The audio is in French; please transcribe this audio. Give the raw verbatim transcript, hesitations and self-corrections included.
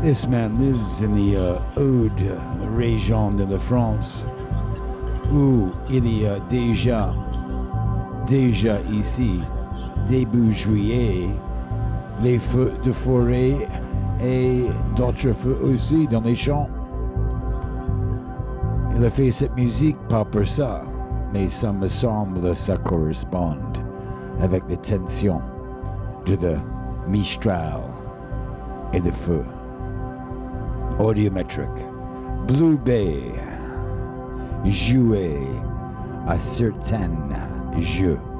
This man lives in the uh, Aude région de la France, où il y a déjà, déjà ici, début juillet, les feux de forêt et d'autres feux aussi dans les champs. Il a fait cette musique pas pour ça, mais ça me semble ça correspond avec les tensions de le Mistral et le feu. Audiométrique. Blue Bay joué à certains jeux.